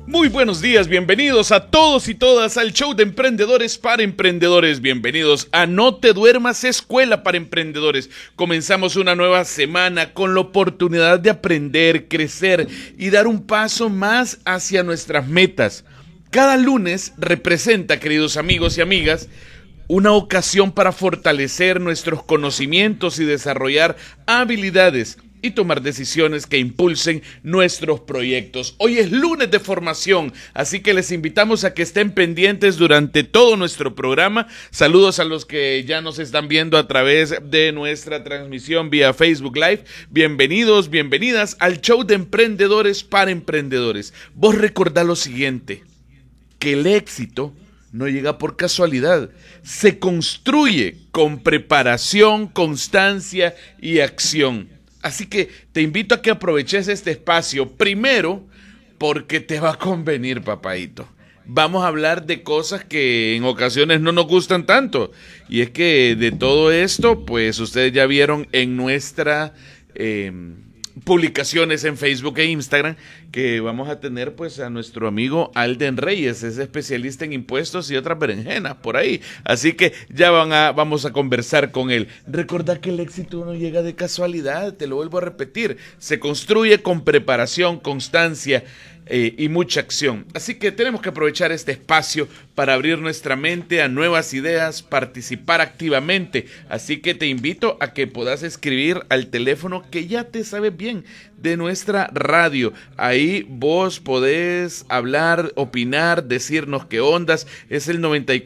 Muy buenos días, bienvenidos a todos y todas al show de Emprendedores para Emprendedores. Bienvenidos a No Te Duermas, Escuela para Emprendedores. Comenzamos una nueva semana con la oportunidad de aprender, crecer y dar un paso más hacia nuestras metas. Cada lunes representa, queridos amigos y amigas, una ocasión para fortalecer nuestros conocimientos y desarrollar habilidades y tomar decisiones que impulsen nuestros proyectos. Hoy es lunes de formación, así que les invitamos a que estén pendientes durante todo nuestro programa. Saludos a los que ya nos están viendo a través de nuestra transmisión vía Facebook Live. Bienvenidos, bienvenidas al show de Emprendedores para Emprendedores. Vos recordá lo siguiente, que el éxito no llega por casualidad, se construye con preparación, constancia y acción. Así que te invito a que aproveches este espacio, primero porque te va a convenir, papadito. Vamos a hablar de cosas que en ocasiones no nos gustan tanto. Y es que de todo esto, pues ustedes ya vieron en nuestra publicaciones en Facebook e Instagram que vamos a tener pues a nuestro amigo Alden Reyes, es especialista en impuestos y otras berenjenas por ahí, así que ya vamos a conversar con él. Recordá que el éxito no llega de casualidad, te lo vuelvo a repetir, se construye con preparación, constancia y mucha acción. Así que tenemos que aprovechar este espacio para abrir nuestra mente a nuevas ideas, participar activamente. Así que te invito a que puedas escribir al teléfono que ya te sabes bien de nuestra radio. Ahí vos podés hablar, opinar, decirnos qué ondas. Es el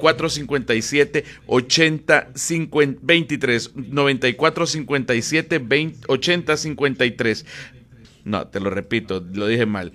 9457-8023. 9457-8053. No, te lo repito, lo dije mal.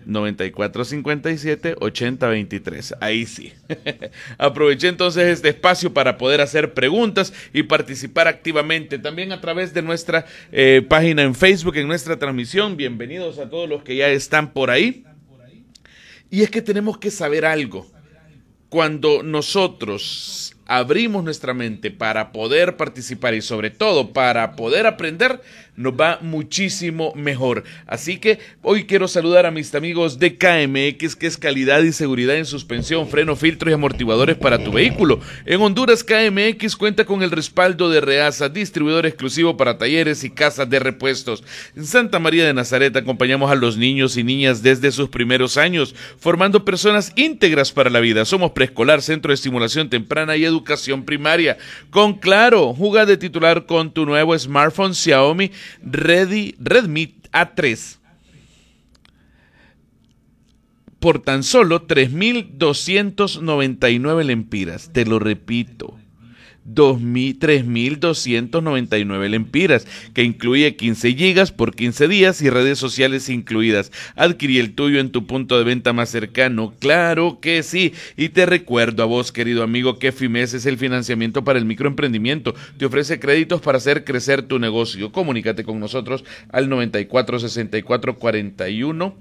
9457-8023. Ahí sí. Aproveché entonces este espacio para poder hacer preguntas y participar activamente. También a través de nuestra página en Facebook, en nuestra transmisión. Bienvenidos a todos los que ya están por ahí. Y es que tenemos que saber algo. Cuando nosotros abrimos nuestra mente para poder participar y sobre todo para poder aprender, nos va muchísimo mejor. Así que hoy quiero saludar a mis amigos de KMX, que es calidad y seguridad en suspensión, freno, filtros y amortiguadores para tu vehículo. En Honduras, KMX cuenta con el respaldo de Reasa, distribuidor exclusivo para talleres y casas de repuestos. En Santa María de Nazaret acompañamos a los niños y niñas desde sus primeros años, formando personas íntegras para la vida. Somos preescolar, centro de estimulación temprana y educación primaria. Con Claro, juega de titular con tu nuevo smartphone Xiaomi Redmi A3 por tan solo 3.299 lempiras. Te lo repito, 3.299 lempiras, que incluye 15 gigas por 15 días y redes sociales incluidas. Adquirí el tuyo en tu punto de venta más cercano. Claro que sí. Y te recuerdo a vos, querido amigo, que FIMES es el financiamiento para el microemprendimiento. Te ofrece créditos para hacer crecer tu negocio. Comunícate con nosotros al 946441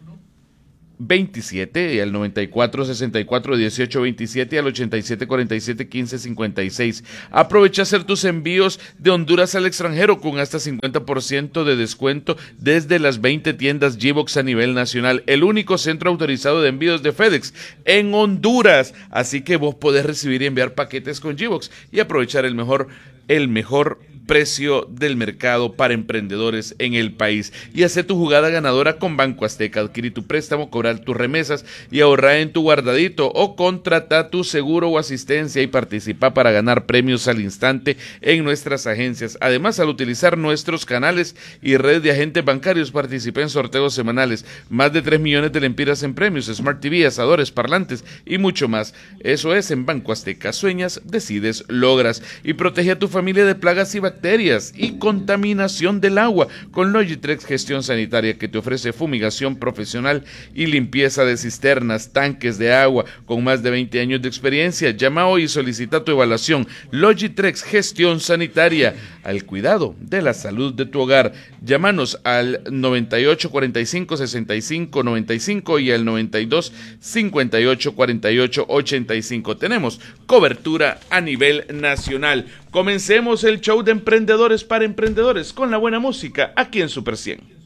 27 y al 94641827 y al 87471556. Aprovecha hacer tus envíos de Honduras al extranjero con hasta 50% de descuento desde las 20 tiendas Gbox a nivel nacional, el único centro autorizado de envíos de FedEx en Honduras. Así que vos podés recibir y enviar paquetes con Gbox y aprovechar el mejor precio del mercado para emprendedores en el país. Y hace tu jugada ganadora con Banco Azteca. Adquirí tu préstamo, cobrar tus remesas y ahorrar en tu guardadito, o contrata tu seguro o asistencia y participa para ganar premios al instante en nuestras agencias. Además, al utilizar nuestros canales y red de agentes bancarios, participa en sorteos semanales. Más de 3 millones de lempiras en premios, Smart TV, asadores, parlantes y mucho más. Eso es en Banco Azteca. Sueñas, decides, logras. Y protege a tu familia de plagas y bacterias y contaminación del agua con Logitrex Gestión Sanitaria, que te ofrece fumigación profesional y limpieza de cisternas, tanques de agua con más de 20 años de experiencia. Llama hoy y solicita tu evaluación. Logitrex Gestión Sanitaria, al cuidado de la salud de tu hogar. Llámanos al 98 45 65 95 y al 92 58 48 85. Tenemos cobertura a nivel nacional. Comencemos el show de Emprendedores para Emprendedores con la buena música aquí en Super 100.